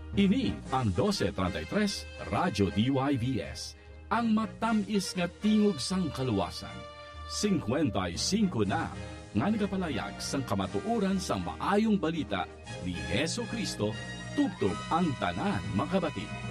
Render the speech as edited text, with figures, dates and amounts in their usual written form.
Ini ang 1233 Radyo DYVS, ang matamis nga tingog sang kaluwasan. 55 na nga nagapalayag sang kamatuoran sang maayong balita ni Hesus Kristo tubtob ang tanan makabati.